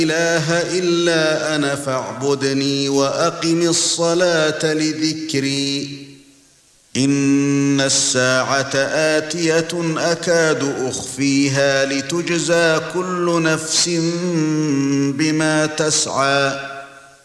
إله إلا أنا فاعبدني وأقم الصلاة لذكري إن الساعة آتية أكاد أخفيها لتجزى كل نفس بما تسعى